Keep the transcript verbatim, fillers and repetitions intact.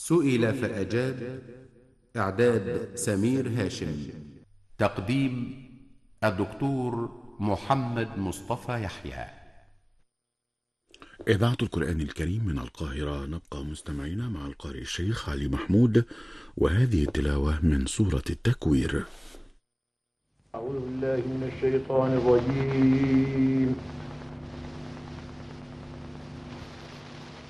سئل فأجاب. إعداد سمير هاشم. تقديم الدكتور محمد مصطفى يحيى. إذاعة القرآن الكريم من القاهرة. نبقى مستمعين مع القارئ الشيخ علي محمود، وهذه التلاوة من سورة التكوير. أعوذ بالله من الشيطان الرجيم.